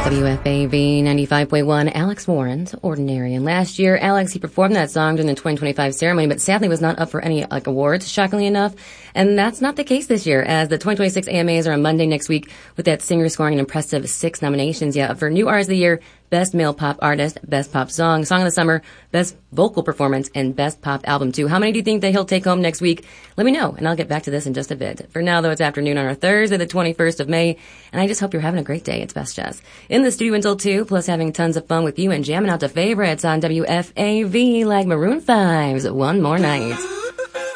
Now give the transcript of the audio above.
WFAV 95.1, Alex Warren's Ordinary. And last year, Alex, he performed that song during the 2025 ceremony, but sadly was not up for any awards, shockingly enough. And that's not the case this year, as the 2026 AMAs are on Monday next week, with that singer scoring an impressive 6 nominations. Yeah, for New Artist of the Year, Best Male Pop Artist, Best Pop Song, Song of the Summer, Best Vocal Performance, and Best Pop Album, too. How many do you think that he'll take home next week? Let me know, and I'll get back to this in just a bit. For now, though, it's afternoon on our Thursday, the 21st of May, and I just hope you're having a great day. It's Best Jazz in the studio until 2, plus having tons of fun with you and jamming out to favorites on WFAV like Maroon 5's One More Night.